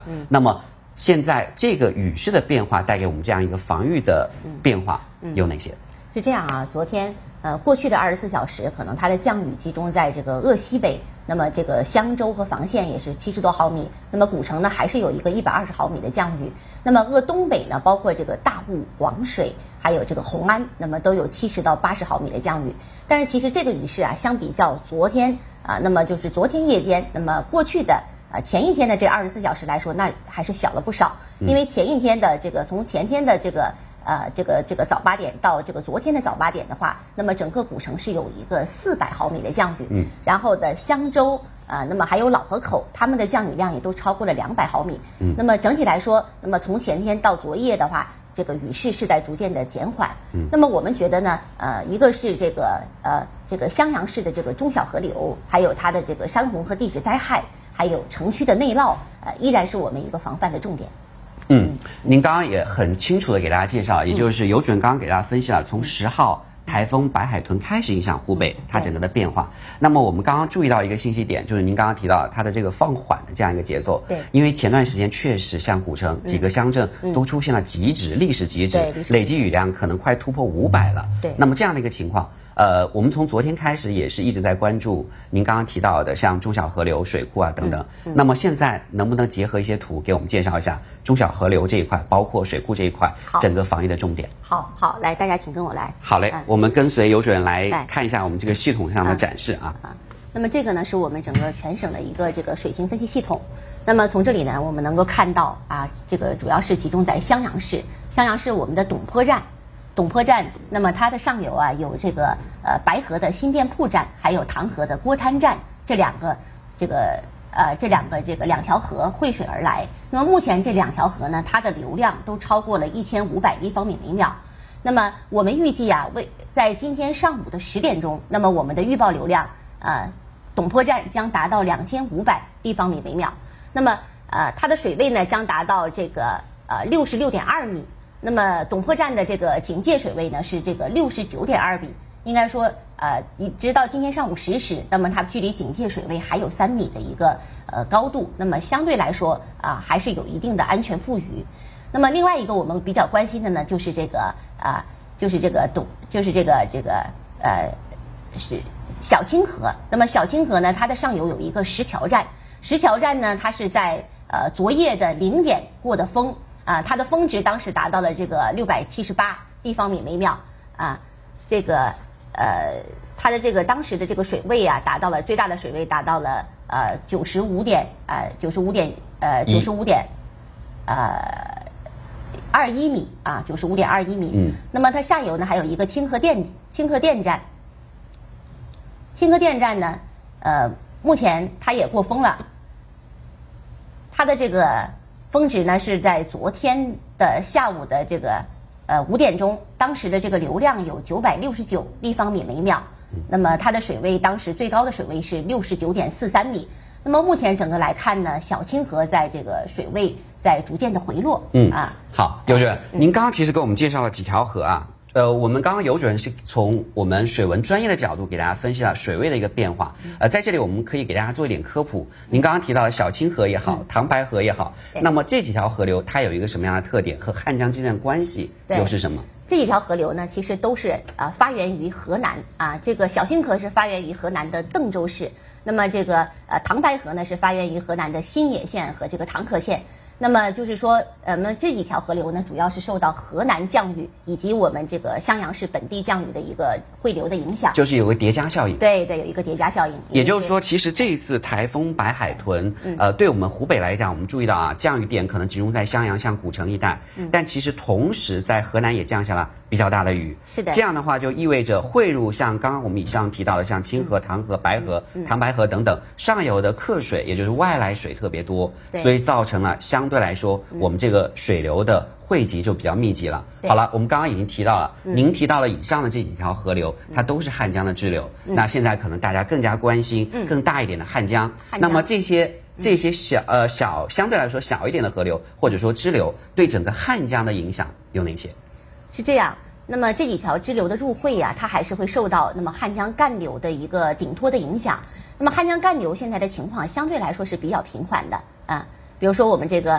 那么现在这个雨势的变化带给我们这样一个防御的变化有哪些？ 是这样啊，昨天过去的24小时，可能它的降雨集中在这个鄂西北，那么这个襄州和房县也是70多毫米，那么古城呢还是有一个120毫米的降雨，那么鄂东北呢，包括这个大雾、黄水，还有这个红安，那么都有70到80毫米的降雨。但是其实这个雨势啊，相比较昨天啊，那么就是昨天夜间，那么过去的前一天的这24小时来说，那还是小了不少，因为前一天的这个从前天的这个早8点到这个昨天的早8点的话，那么整个古城是有一个400毫米的降雨，然后的襄州那么还有老河口，他们的降雨量也都超过了200毫米。那么整体来说，那么从前天到昨夜的话，这个雨势是在逐渐的减缓。那么我们觉得呢，一个是这个襄阳市的这个中小河流，还有它的这个山洪和地质灾害，还有城区的内涝，依然是我们一个防范的重点。 您刚刚也很清楚的给大家介绍，也就是尤主任刚刚给大家分析了从10号台风白海豚开始影响湖北它整个的变化。那么我们刚刚注意到一个信息点，就是您刚刚提到它的这个放缓的这样一个节奏。 对， 因为前段时间确实像古城几个乡镇都出现了极值历史极值，累计雨量可能快突破500了。 对， 那么这样的一个情况。我们从昨天开始也是一直在关注您刚刚提到的像中小河流、水库啊等等。那么现在能不能结合一些图给我们介绍一下中小河流这一块，包括水库这一块整个防御的重点？ 好，来，大家请跟我来。 好嘞，我们跟随尤主任来看一下我们这个系统上的展示啊。 那么这个呢是我们整个全省的一个这个水情分析系统。那么从这里呢，我们能够看到啊，这个主要是集中在襄阳市。襄阳市我们的董坡站，那么它的上游啊有这个白河的新店铺站，还有唐河的郭滩站，这两条河汇水而来。那么目前这2条河呢，它的流量都超过了1500立方米每秒。那么我们预计啊，在今天上午的10点钟，那么我们的预报流量董坡站将达到2500立方米每秒。那么它的水位呢将达到这个66.2米。那么董坡站的这个警戒水位呢是这个69.2米，应该说直到今天上午10时，那么它距离警戒水位还有3米的一个高度，那么相对来说还是有一定的安全富余。那么另外一个我们比较关心的呢，就是是小清河。那么小清河呢，它的上游有一个石桥站，呢它是在昨夜的0点过的风。它的峰值当时达到了这个678立方米每秒它的这个当时的这个水位啊，最大的水位达到了95.21米95.21米。那么它下游呢还有一个清河店站，呢目前它也过峰了，它的这个峰值呢是在昨天的下午的这个5点钟，当时的这个流量有969立方米每秒，那么它的水位当时最高的水位是69.43米。那么目前整个来看呢，小清河在这个水位在逐渐的回落。 好，尤主任，您刚刚其实给我们介绍了几条河啊。我们刚刚尤主任是从我们水文专业的角度给大家分析了水位的一个变化。在这里我们可以给大家做一点科普。您刚刚提到的小清河也好，唐白河也好，那么这几条河流它有一个什么样的特点，和汉江之间的关系又是什么？ 这几条河流呢，其实都是发源于河南这个小清河是发源于河南的邓州市，那么这个唐白河呢是发源于河南的新野县和这个唐河县。那么就是说，这几条河流呢，主要是受到河南降雨以及我们这个襄阳市本地降雨的一个汇流的影响， 就是有个叠加效应。 对，有一个叠加效应。 也就是说，其实这一次台风白海豚，对我们湖北来讲，我们注意到降雨点可能集中在襄阳、像古城一带，但其实同时在河南也降下了比较大的雨。 是的。 这样的话，就意味着汇入像刚刚我们以上提到的，像清河、唐河、白河、唐白河等等上游的客水，也就是外来水特别多，所以造成了相对来说我们这个水流的汇集就比较密集了。好了，我们刚刚已经提到了，您提到了以上的这几条河流，它都是汉江的支流。那现在可能大家更加关心更大一点的汉江。那么这些相对来说小一点的河流或者说支流，对整个汉江的影响有哪些？ 是这样。那么这几条支流的入汇它还是会受到那么汉江干流的一个顶托的影响。那么汉江干流现在的情况相对来说是比较平缓的比如说我们这个